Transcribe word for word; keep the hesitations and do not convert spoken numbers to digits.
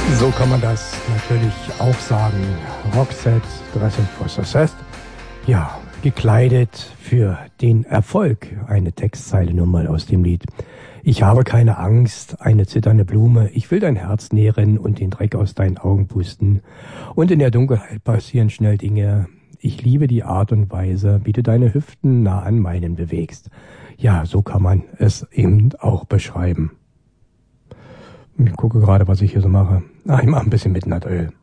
So kann man das natürlich auch sagen. Roxette, Dressing for Success. Ja, gekleidet für den Erfolg. Eine Textzeile nur mal aus dem Lied. Ich habe keine Angst, eine zitternde Blume. Ich will dein Herz nähren und den Dreck aus deinen Augen pusten. Und in der Dunkelheit passieren schnell Dinge. Ich liebe die Art und Weise, wie du deine Hüften nah an meinen bewegst. Ja, so kann man es eben auch beschreiben. Ich gucke gerade, was ich hier so mache. Ach, ich mache ein bisschen Midnight Oil.